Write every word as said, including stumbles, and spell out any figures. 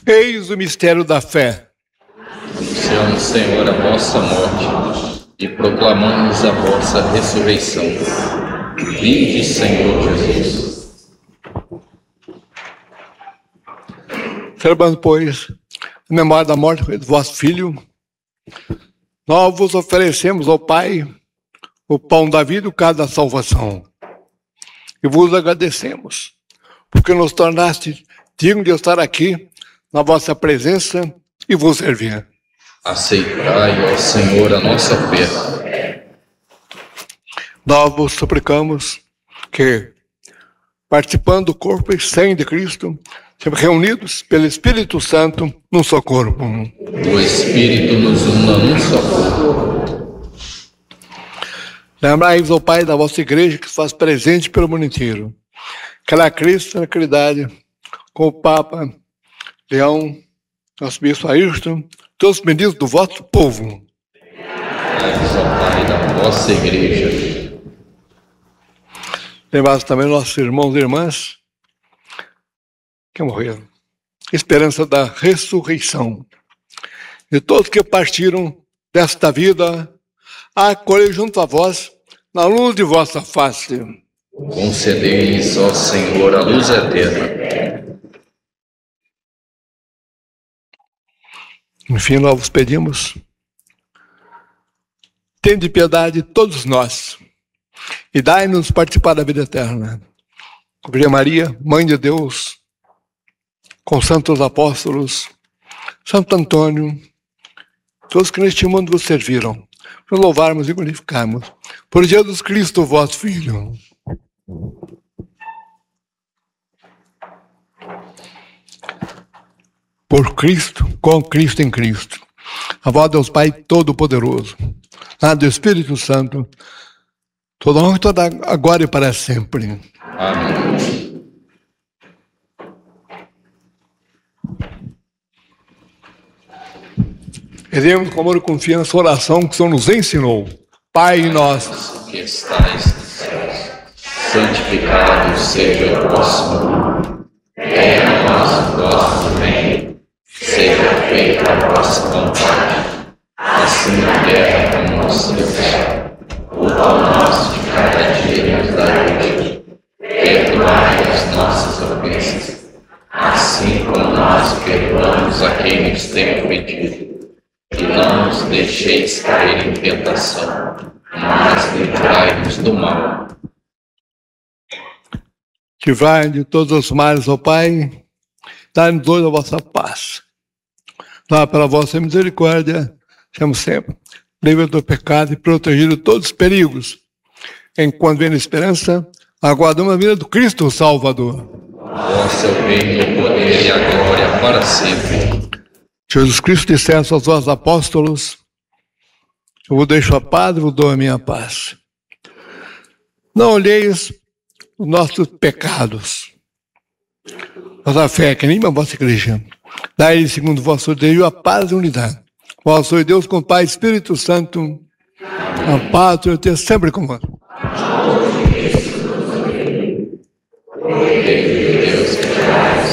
Eis o mistério da fé. Anunciamos, Senhor, a vossa morte e proclamamos a vossa ressurreição. Vinde, Senhor Jesus. Celebrando, pois, a memória da morte do vosso Filho, nós vos oferecemos, ó Pai, o pão da vida e o cálice da salvação. E vos agradecemos, porque nos tornaste dignos de estar aqui na vossa presença e vos servir. Aceitai, ó Senhor, a nossa oferta. Nós vos suplicamos que, participando do corpo e sangue de Cristo, sempre reunidos pelo Espírito Santo num só corpo. O Espírito nos una num só corpo. Lembrai-vos, ó Pai, da vossa igreja que se faz presente pelo mundo inteiro. Que ela cresça na caridade com o Papa Leão, nosso bispo Ayrton, todos os ministros do vosso povo. Lembrai-vos, ó Pai, da vossa igreja. Lembrai-vos também nossos irmãos e irmãs que morreram. Esperança da ressurreição. E todos que partiram desta vida, a acolher junto a vós, na luz de vossa face. Concedei-lhes, ó Senhor, a luz eterna. Enfim, nós vos pedimos, tende piedade de todos nós, e dai-nos participar da vida eterna. Com Virgem Maria, Mãe de Deus, com santos apóstolos, Santo Antônio, todos que neste mundo vos serviram, para louvarmos e glorificarmos por Jesus Cristo, vosso Filho. Por Cristo, com Cristo em Cristo. A voz Deus Pai Todo-Poderoso, a do Espírito Santo, toda honra e toda agora e para sempre. Amém. Rezemos com amor e confiança a oração que o Senhor nos ensinou. Pai nosso, que estais nos céus, santificado seja o vosso nome. Venha a nós o vosso reino. Seja feita a vossa vontade, assim na terra como no céu. O pão nosso de cada dia nos dai hoje. Perdoai as nossas ofensas, assim como nós perdoamos a quem nos tem ofendido. E não nos deixeis cair em tentação, mas livrai-nos do mal. livrai de todos os males, ó Pai, dai-nos hoje a vossa paz. Lá pela vossa misericórdia, sejamos sempre livres do pecado e protegidos de todos os perigos. Enquanto vem a esperança, aguardamos a vinda do Cristo Salvador. Vosso é o reino, o poder e a glória para sempre. Jesus Cristo dissesse aos vossos apóstolos, eu vos deixo a paz e vos dou a minha paz. Não olheis os nossos pecados, nossa fé, que nem a vossa igreja. Dai, segundo o vosso Deus, a paz e a unidade. Vós sois Deus com o Pai e Espírito Santo. A paz e o Deus sempre conosco. Deus que